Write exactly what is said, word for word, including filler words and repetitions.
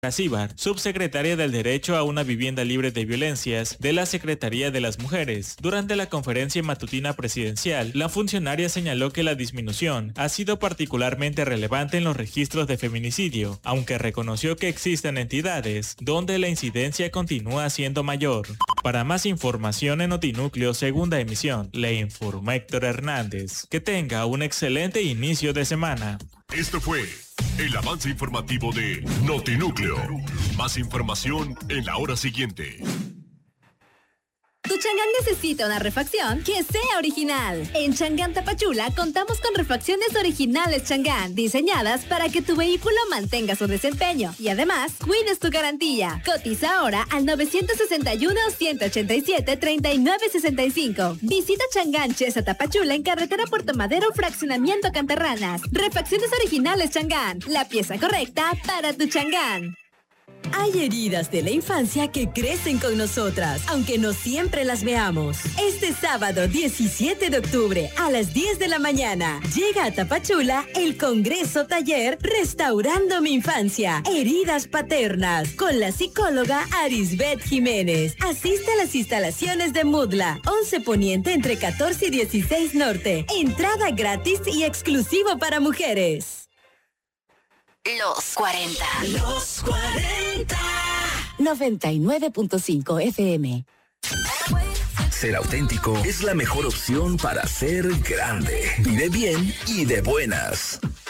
Acíbar, subsecretaria del Derecho a una Vivienda Libre de Violencias de la Secretaría de las Mujeres. Durante la conferencia matutina presidencial, la funcionaria señaló que la disminución ha sido particularmente relevante en los registros de feminicidio, aunque reconoció que existen entidades donde la incidencia continúa siendo mayor. Para más información en Notinúcleo Segunda Emisión, le informó Héctor Hernández. Que tenga un excelente inicio de semana. Esto fue el avance informativo de Notinúcleo. Más información en la hora siguiente. Tu Chang'an necesita una refacción que sea original. En Chang'an Tapachula contamos con refacciones originales Chang'an, diseñadas para que tu vehículo mantenga su desempeño y además cuides tu garantía. Cotiza ahora al nueve seis uno, uno ocho siete, tres nueve seis cinco. Visita Chang'an Chesa Tapachula en carretera Puerto Madero, Fraccionamiento Canterranas. Refacciones originales Chang'an, la pieza correcta para tu Chang'an. Hay heridas de la infancia que crecen con nosotras, aunque no siempre las veamos. Este sábado diecisiete de octubre a las diez de la mañana llega a Tapachula el Congreso Taller Restaurando mi Infancia, Heridas Paternas, con la psicóloga Arisbeth Jiménez. Asiste a las instalaciones de Mudla, once Poniente entre catorce y dieciséis Norte. Entrada gratis y exclusivo para mujeres. Los cuarenta. Los cuarenta. noventa y nueve punto cinco F M. Ser auténtico es la mejor opción para ser grande. Vive bien y de buenas.